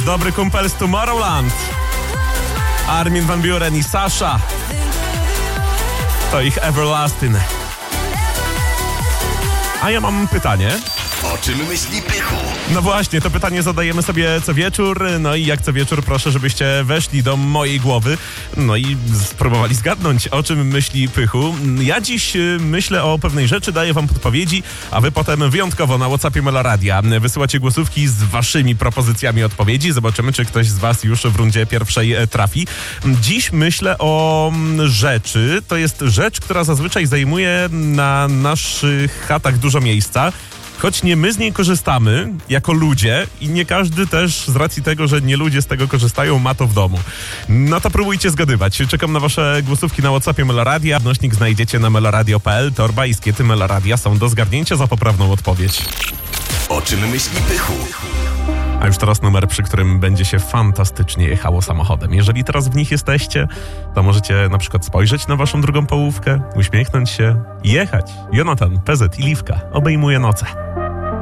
dobry kumpel z Tomorrowland. Armin van Buuren i Sasha. To ich Everlasting. A ja mam pytanie. O czym myśli Pychu? No właśnie, to pytanie zadajemy sobie co wieczór. No i jak co wieczór proszę, żebyście weszli do mojej głowy. No i spróbowali zgadnąć, o czym myśli Pychu. Ja dziś myślę o pewnej rzeczy, daję wam podpowiedzi, a wy potem wyjątkowo na WhatsAppie Meloradia wysyłacie głosówki z waszymi propozycjami odpowiedzi. Zobaczymy, czy ktoś z was już w rundzie pierwszej trafi. Dziś myślę o rzeczy. To jest rzecz, która zazwyczaj zajmuje na naszych chatach dużo miejsca. Choć nie my z niej korzystamy jako ludzie i nie każdy też z racji tego, że nie ludzie z tego korzystają, ma to w domu. No to próbujcie zgadywać. Czekam na wasze głosówki na WhatsAppie Meloradia. Odnośnik znajdziecie na meloradio.pl. Torba i skiety Meloradia są do zgarnięcia za poprawną odpowiedź. O czym myśli Pychu? A już teraz numer, przy którym będzie się fantastycznie jechało samochodem. Jeżeli teraz w nich jesteście, to możecie na przykład spojrzeć na waszą drugą połówkę, uśmiechnąć się i jechać. Jonatan, PZ i Liwka obejmuje noce.